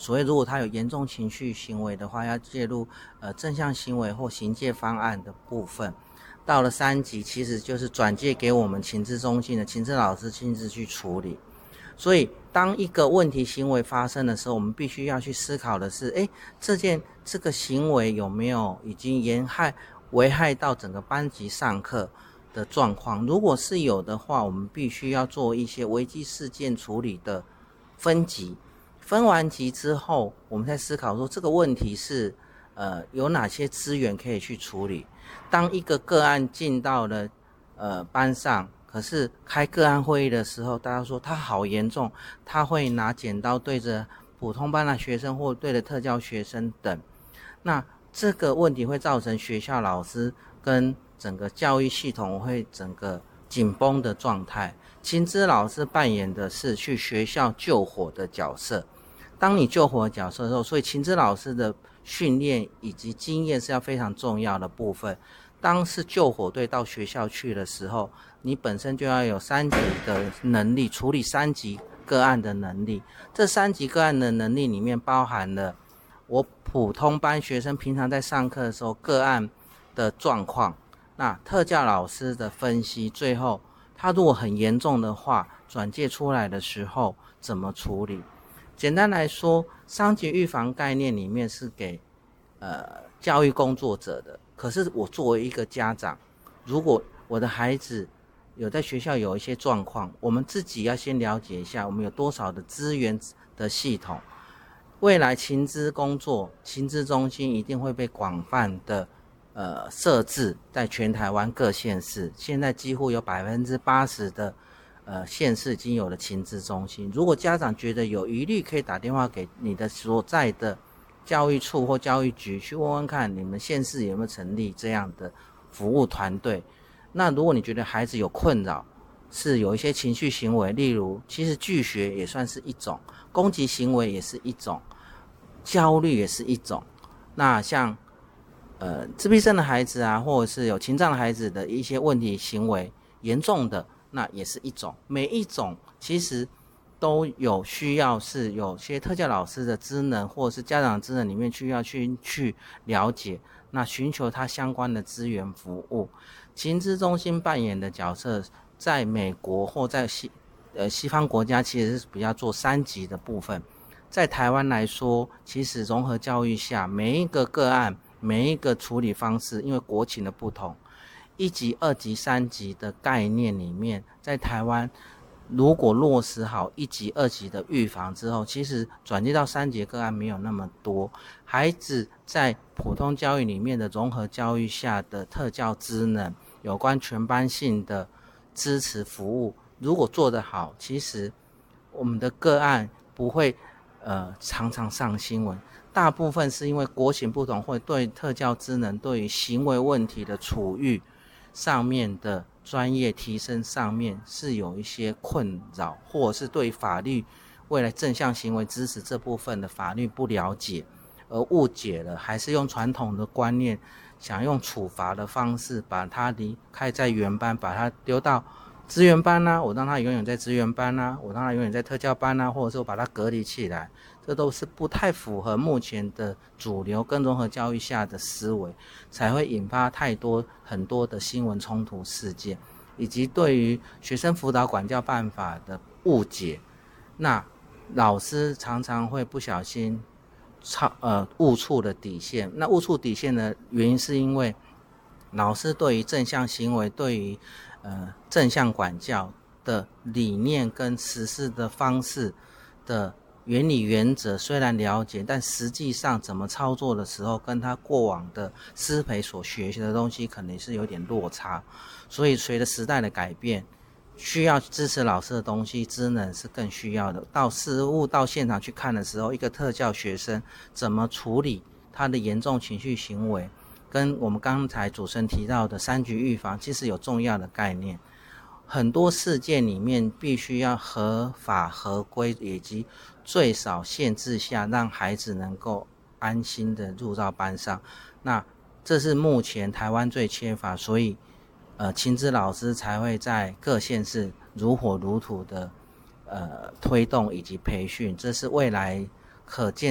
所以如果他有严重情绪行为的话，要介入正向行为或行介方案的部分。到了3级，其实就是转介给我们情资中心的情资老师亲自去处理。所以当一个问题行为发生的时候，我们必须要去思考的是，这个行为有没有已经危害到整个班级上课的状况。如果是有的话，我们必须要做一些危机事件处理的分级。分完级之后，我们再思考说这个问题是有哪些资源可以去处理。当一个个案进到了班上，可是开个案会议的时候，大家说他好严重，他会拿剪刀对着普通班的学生或对着特教学生等，那这个问题会造成学校老师跟整个教育系统会整个紧绷的状态。情资老师扮演的是去学校救火的角色。当你救火的角色的时候，所以情资老师的训练以及经验是要非常重要的部分。当是救火队到学校去的时候，你本身就要有3级的能力，处理3级个案的能力。这3级个案的能力里面包含了我普通班学生平常在上课的时候个案的状况，那特教老师的分析，最后他如果很严重的话，转介出来的时候怎么处理。简单来说，伤及预防概念里面是给教育工作者的。可是我作为一个家长，如果我的孩子有在学校有一些状况，我们自己要先了解一下我们有多少的资源的系统。未来情资工作、情资中心一定会被广泛的设置在全台湾各县市，现在几乎有 80% 的县市已经有了情资中心。如果家长觉得有疑虑，可以打电话给你的所在的教育处或教育局去问问看，你们县市有没有成立这样的服务团队。那如果你觉得孩子有困扰，是有一些情绪行为，例如其实拒学也算是一种，攻击行为也是一种，焦虑也是一种。那像自闭症的孩子啊，或者是有情障的孩子的一些问题行为严重的，那也是一种。每一种其实都有需要，是有些特教老师的职能或者是家长的职能里面需要去了解，那寻求他相关的资源服务。情资中心扮演的角色，在美国或在西方国家其实是比较做3级的部分。在台湾来说，其实融合教育下，每一个个案每一个处理方式，因为国情的不同，1级、2级、3级的概念里面，在台湾如果落实好1级、2级的预防之后，其实转接到3级个案没有那么多。孩子在普通教育里面的融合教育下的特教职能，有关全班性的支持服务，如果做得好，其实我们的个案不会常常上新闻。大部分是因为国情不同，会对特教职能对于行为问题的处遇上面的专业提升上面是有一些困扰，或者是对法律未来正向行为支持这部分的法律不了解而误解了，还是用传统的观念想用处罚的方式把他离开在原班，把他丢到资源班啊，我让他永远在资源班啊，我让他永远在特教班啊，或者是我把他隔离起来，这都是不太符合目前的主流跟融合教育下的思维，才会引发很多的新闻冲突事件，以及对于学生辅导管教办法的误解。那老师常常会不小心误触的底线。那误触底线的原因是因为老师对于正向行为，对于正向管教的理念跟实施的方式的原理原则虽然了解，但实际上怎么操作的时候，跟他过往的师培所学习的东西可能是有点落差。所以随着时代的改变，需要支持老师的东西职能是更需要的。到实务到现场去看的时候，一个特教学生怎么处理他的严重情绪行为，跟我们刚才主持人提到的3级预防其实有重要的概念。很多事件里面必须要合法合规，以及最少限制下让孩子能够安心的入到班上。那这是目前台湾最缺乏，所以情资老师才会在各县市如火如荼的推动以及培训，这是未来可见